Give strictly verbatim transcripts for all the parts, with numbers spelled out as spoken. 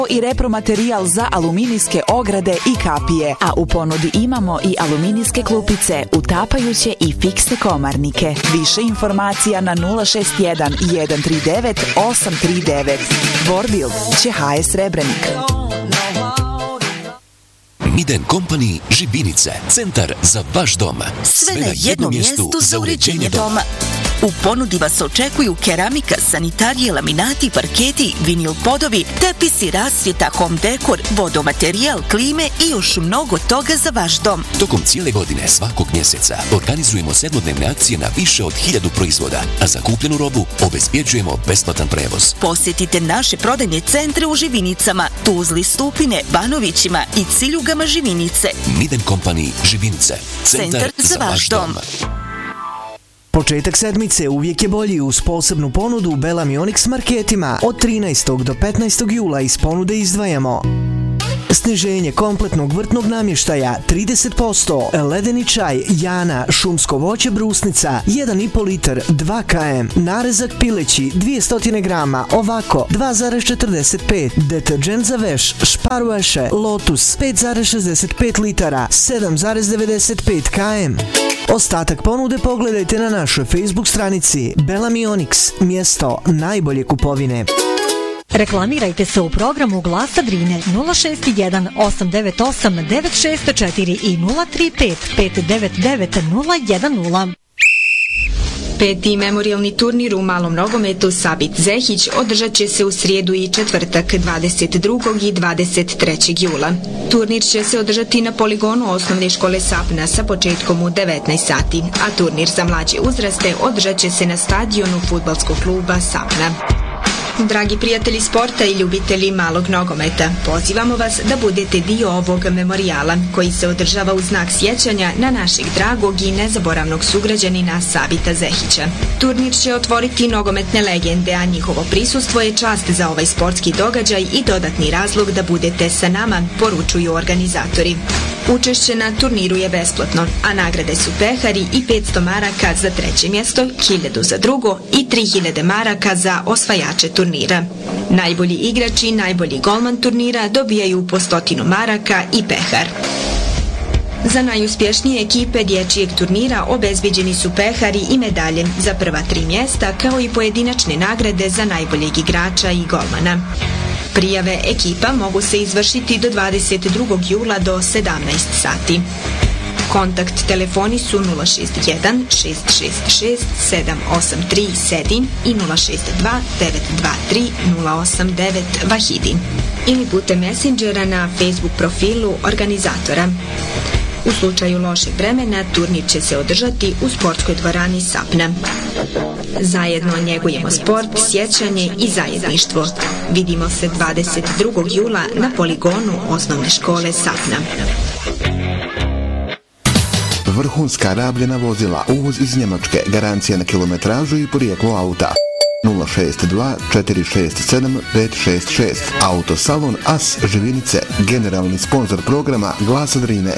i repromaterijal za aluminijske ograde i kapije, a u ponudi imamo i aluminijske klupice, utapajuće i fiksne komarnike. Više informacija na nula šest jedan jedan tri devet osam tri devet. Vorbild će ha es Srebrenik. Miden Company Žibinice, centar za vaš dom. Sve na jednom mjestu za uređenje doma. U ponudi vas očekuju keramika, sanitarije, laminati, parketi, vinil podovi, tepisi, rasvjeta, home dekor, vodomaterijal, klime i još mnogo toga za vaš dom. Tokom cijele godine svakog mjeseca organizujemo sedmodnevne akcije na više od hiljadu proizvoda, a za kupljenu robu obezbjeđujemo besplatan prevoz. Posjetite naše prodajne centre u Živinicama, Tuzli, Stupine, Banovićima i Ciljugama Živinice. Miden Company Živinice, centar, centar za, za vaš dom. dom. Početak sedmice uvijek je bolji uz posebnu ponudu u Bela Mionix marketima. Od trinaestog do petnaestog jula iz ponude izdvajamo sniženje kompletnog vrtnog namještaja trideset posto, ledeni čaj Jana, šumsko voće brusnica jedan i po litar dva kilograma, narezak pileći dvjesto grama ovako dva zarez četrdeset pet, deterđent za veš Šparueše Lotus pet zarez šezdeset pet litara sedam zarez devedeset pet kilograma. Ostatak ponude pogledajte na našoj Facebook stranici Bela Mionix, mjesto najbolje kupovine. Reklamirajte se u programu Glasa Drine nula šest jedan osam devet osam devet šest četiri i nula tri pet pet devet devet nula jedan nula. Peti memorijalni turnir u malom nogometu Sabit Zehić održat će se u srijedu i četvrtak dvadeset drugog i dvadeset trećeg jula. Turnir će se održati na poligonu osnovne škole Sapna sa početkom u devetnaest sati, a turnir za mlađe uzraste održat će se na stadionu fudbalskog kluba Sapna. Dragi prijatelji sporta i ljubitelji malog nogometa, pozivamo vas da budete dio ovog memorijala koji se održava u znak sjećanja na našeg dragog i nezaboravnog sugrađanina Sabita Zehića. Turnir će otvoriti nogometne legende, a njihovo prisustvo je čast za ovaj sportski događaj i dodatni razlog da budete sa nama, poručuju organizatori. Učešće na turniru je besplatno, a nagrade su pehari i petsto maraka za treće mjesto, hiljadu za drugo i tri hiljade maraka za osvajače turnira. Najbolji igrač i najbolji golman turnira dobijaju po stotinu maraka i pehar. Za najuspješnije ekipe dječjeg turnira obezbiđeni su pehari i medalje za prva tri mjesta, kao i pojedinačne nagrade za najboljeg igrača i golmana. Prijave ekipa mogu se izvršiti do dvadeset drugog jula do sedamnaest sati. Kontakt telefoni su nula šest jedan šest šest šest sedam osam tri Sedin i nula šest dva devet dva tri nula osam devet Vahidin ili putem Messengera na Facebook profilu organizatora. U slučaju lošeg vremena, turnir će se održati u sportskoj dvorani Sapna. Zajedno njegujemo sport, sjećanje i zajedništvo. Vidimo se dvadeset drugog jula na poligonu osnovne škole Sapna. Vrhunska rabljena vozila, uvoz iz Njemačke, garancija na kilometražu i porijeklo auta. nula šest dva četiri šest sedam pet šest šest. Autosalon As Živinice, generalni sponzor programa Glasa Drine.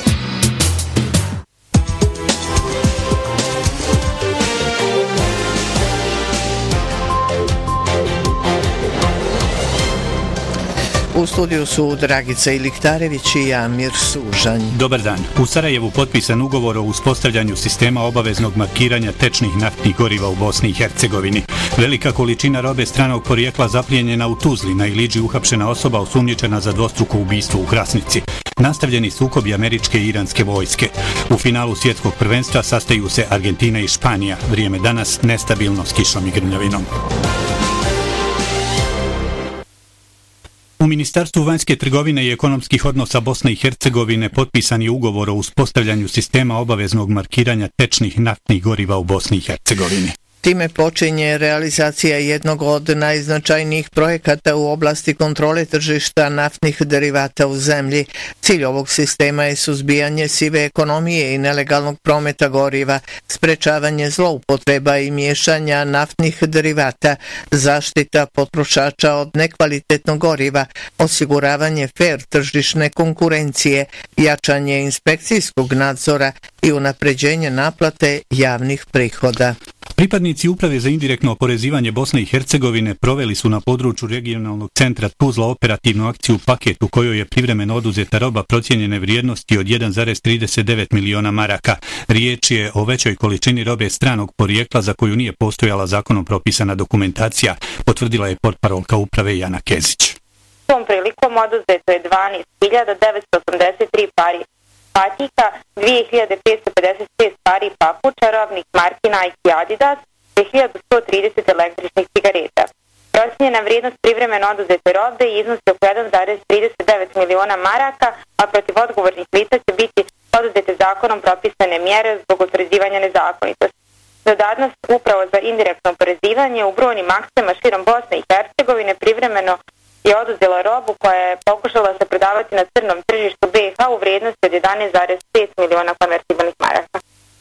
U studiju su Dragica Iliktarević i Amir Sužanj. Dobar dan. U Sarajevu potpisan ugovor o uspostavljanju sistema obaveznog markiranja tečnih naftnih goriva u Bosni i Hercegovini. Velika količina robe stranog porijekla zaplijenjena u Tuzli, na Iliđi uhapšena osoba osumnjičena za dvostruko ubistvo u Hrasnici. Nastavljeni sukobi američke i iranske vojske. U finalu svjetskog prvenstva sastaju se Argentina i Španija. Vrijeme danas nestabilno s kišom i grmljavinom. U Ministarstvu vanjske trgovine i ekonomskih odnosa Bosne i Hercegovine potpisan je ugovor o uspostavljanju sistema obaveznog markiranja tečnih naftnih goriva u Bosni i Hercegovini. Time počinje realizacija jednog od najznačajnijih projekata u oblasti kontrole tržišta naftnih derivata u zemlji. Cilj ovog sistema je suzbijanje sive ekonomije i nelegalnog prometa goriva, sprečavanje zloupotreba i miješanja naftnih derivata, zaštita potrošača od nekvalitetnog goriva, osiguravanje fer tržišne konkurencije, jačanje inspekcijskog nadzora i unapređenje naplate javnih prihoda. Pripadnici Uprave za indirektno oporezivanje Bosne i Hercegovine proveli su na području regionalnog centra Tuzla operativnu akciju Paket u kojoj je privremeno oduzeta roba procijenjene vrijednosti od jedan zarez trideset devet miliona maraka. Riječ je o većoj količini robe stranog porijekla za koju nije postojala zakonom propisana dokumentacija, potvrdila je portparolka uprave Jana Kezić. Tom prilikom oduzeto je dvanaest hiljada devetsto osamdeset tri pari patika, dvije hiljade petsto pedeset šest pari papuča robnih marki Nike i Adidas te hiljadu sto trideset električnih cigareta. Procijenjena vrijednost privremeno oduzete robe iznosi oko jedan zarez trideset devet miliona maraka, a protiv odgovornih lica će biti poduzete zakonom propisane mjere zbog utvrđivanja nezakonitosti. Dodatnost upravo za indirektno oporezivanje u brojnim akcijama širom Bosne i Hercegovine privremeno je oduzela robu koja je pokušala se prodavati na crnom tržištu B iH u vrijednosti od jedanaest zarez pet miliona konvertibilnih maraka.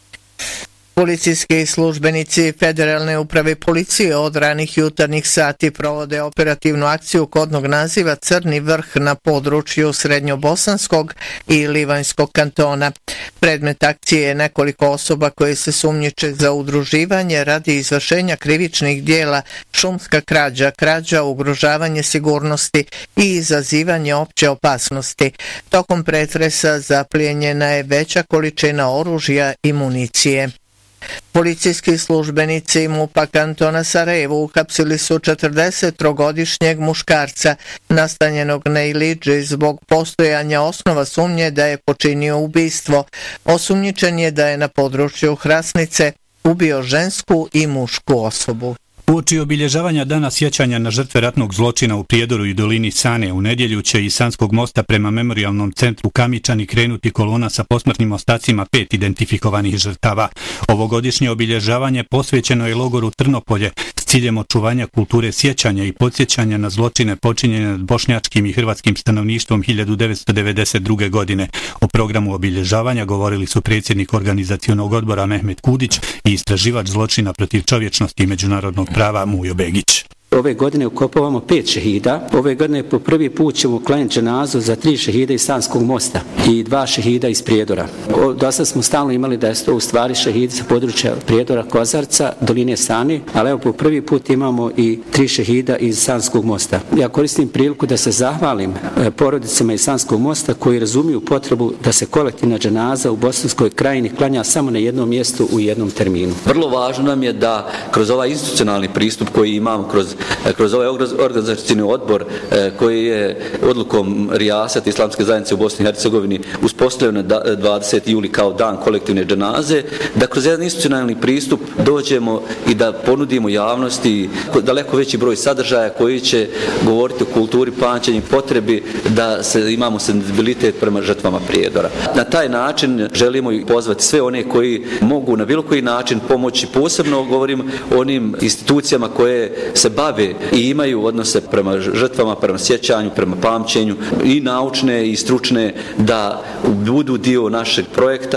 Policijski službenici Federalne uprave policije od ranih jutarnjih sati provode operativnu akciju kodnog naziva Crni vrh na području Srednjobosanskog i Livanjskog kantona. Predmet akcije je nekoliko osoba koje se sumnjiče za udruživanje radi izvršenja krivičnih dijela šumska krađa, krađa, ugrožavanje sigurnosti i izazivanje opće opasnosti. Tokom pretresa zaplijenjena je veća količina oružja i municije. Policijski službenici MUP-a kantona Sarajevo uhapsili su četrdesettrogodišnjeg muškarca nastanjenog na Ilidži zbog postojanja osnova sumnje da je počinio ubistvo. Osumnjičen je da je na području Hrasnice ubio žensku i mušku osobu. Uoči obilježavanja dana sjećanja na žrtve ratnog zločina u Prijedoru i dolini Sane, u nedjelju će iz Sanskog mosta prema memorijalnom centru Kamičani krenuti kolona sa posmrtnim ostacima pet identifikovanih žrtava. Ovogodišnje obilježavanje posvećeno je logoru Trnopolje s ciljem očuvanja kulture sjećanja i podsjećanja na zločine počinjene nad bošnjačkim i hrvatskim stanovništvom hiljadu devetsto devedeset druge. godine. O programu obilježavanja govorili su predsjednik organizacionog odbora Mehmet Kudić i istraživač zločina protiv čovječnosti i međunarodnog prava Mujo Begić. Ove godine ukopavamo pet šehida. Ove godine po prvi put ćemo uklanjati dženazu za tri šehida iz Sanskog mosta i dva šehida iz Prijedora. Do sada smo stalno imali da je to u stvari šehidi sa područja Prijedora, Kozarca, doline Sani, ali evo po prvi put imamo i tri šehida iz Sanskog mosta. Ja koristim priliku da se zahvalim porodicama iz Sanskog mosta koji razumiju potrebu da se kolektivna dženaza u Bosanskoj krajini klanja samo na jednom mjestu u jednom terminu. Vrlo važno nam je da kroz ovaj institucionalni pristup koji imamo kroz kroz ovaj organizacijni odbor koji je odlukom Rijasata Islamske zajednice u Bosni i Hercegovini uspostavljen na dvadesetog jula kao dan kolektivne dženaze, da kroz jedan institucionalni pristup dođemo i da ponudimo javnosti daleko veći broj sadržaja koji će govoriti o kulturi pamćenja i potrebi da se imamo senzibilitet prema žrtvama Prijedora. Na taj način želimo i pozvati sve one koji mogu na bilo koji način pomoći, posebno govorim onim institucijama koje se bave i imaju odnose prema žrtvama, prema sjećanju, prema pamćenju i naučne i stručne da budu dio našeg projekta.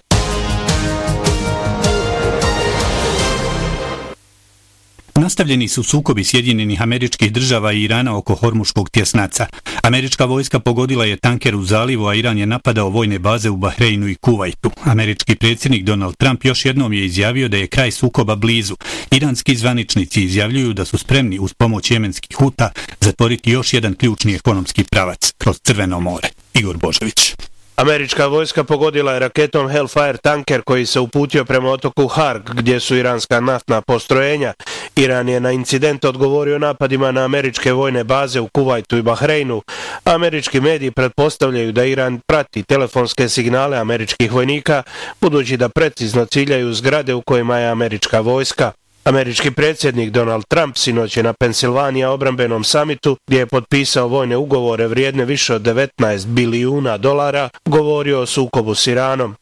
Nastavljeni su sukobi Sjedinjenih Američkih Država i Irana oko Hormuškog tjesnaca. Američka vojska pogodila je tanker u zalivu, a Iran je napadao vojne baze u Bahreinu i Kuvajtu. Američki predsjednik Donald Trump još jednom je izjavio da je kraj sukoba blizu. Iranski zvaničnici izjavljuju da su spremni uz pomoć jemenskih Huta zatvoriti još jedan ključni ekonomski pravac kroz Crveno more. Igor Božović. Američka vojska pogodila je raketom Hellfire tanker koji se uputio prema otoku Harg, gdje su iranska naftna postrojenja. Iran je na incident odgovorio napadima na američke vojne baze u Kuvajtu i Bahreinu. Američki mediji pretpostavljaju da Iran prati telefonske signale američkih vojnika, budući da precizno ciljaju zgrade u kojima je američka vojska. Američki predsjednik Donald Trump sinoć je na Pensilvanija obrambenom samitu, gdje je potpisao vojne ugovore vrijedne više od devetnaest bilijuna dolara, govorio o sukobu s Iranom.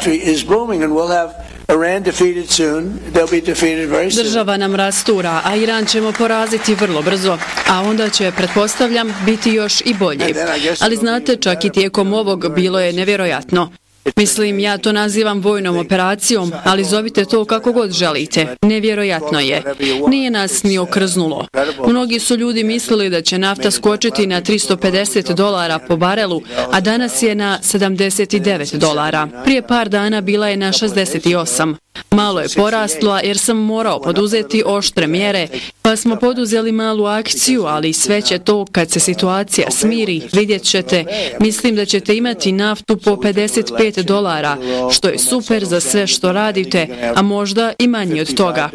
Država nam rastura, a Iran ćemo poraziti vrlo brzo, a onda će, pretpostavljam, biti još i bolji. Ali znate, čak i tijekom ovog bilo je nevjerojatno. Mislim, ja to nazivam vojnom operacijom, ali zovite to kako god želite. Nevjerojatno je. Nije nas ni okrznulo. Mnogi su ljudi mislili da će nafta skočiti na tristo pedeset dolara po barelu, a danas je na sedamdeset devet dolara. Prije par dana bila je na šezdeset osam. Malo je poraslo jer sam morao poduzeti oštre mjere, pa smo poduzeli malu akciju, ali sve će to kad se situacija smiri, vidjet ćete. Mislim da ćete imati naftu po pedeset pet dolara, što je super za sve što radite, a možda i manje od toga.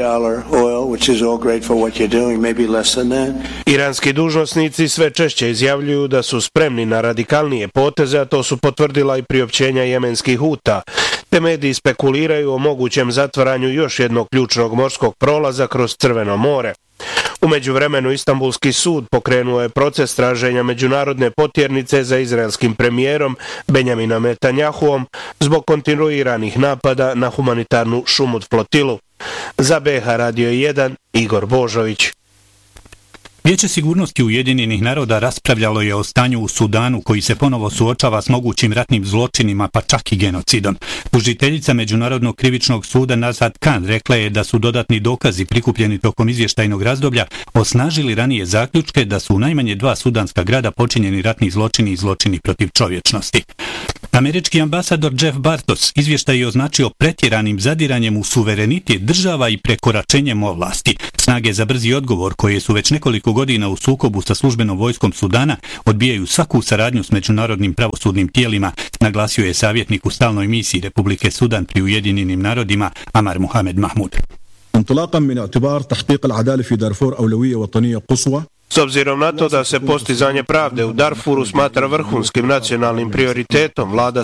Iranski dužnosnici sve češće izjavljuju da su spremni na radikalnije poteze, a to su potvrdila i priopćenja jemenskih Huta. Te mediji spekuliraju o mogućem zatvaranju još jednog ključnog morskog prolaza kroz Crveno more. U međuvremenu Istanbulski sud pokrenuo je proces traženja međunarodne potjernice za izraelskim premijerom Benjaminom Netanjahuom zbog kontinuiranih napada na humanitarnu Šumud flotilu. Za B H Radio jedan, Igor Božović. Vijeće sigurnosti Ujedinjenih naroda raspravljalo je o stanju u Sudanu koji se ponovo suočava s mogućim ratnim zločinima pa čak i genocidom. Tužiteljica Međunarodnog krivičnog suda Nazad Khan rekla je da su dodatni dokazi prikupljeni tokom izvještajnog razdoblja osnažili ranije zaključke da su u najmanje dva sudanska grada počinjeni ratni zločini i zločini protiv čovječnosti. Američki ambasador Jeff Bartos izvještaj je označio pretjeranim zadiranjem u suverenitet država i prekoračenjem ovlasti. Snage za brzi odgovor, koje su već nekoliko godina u sukobu sa službenom vojskom Sudana, odbijaju svaku saradnju s međunarodnim pravosudnim tijelima, naglasio je savjetnik u stalnoj misiji Republike Sudan pri Ujedinjenim narodima Amar Mohamed Mahmud. انطلاقا من اعتبار تحقيق العدالة في دارفور أولوية وطنية قصوى. S obzirom na to da se postizanje pravde u Darfuru smatra vrhunskim nacionalnim prioritetom, vlada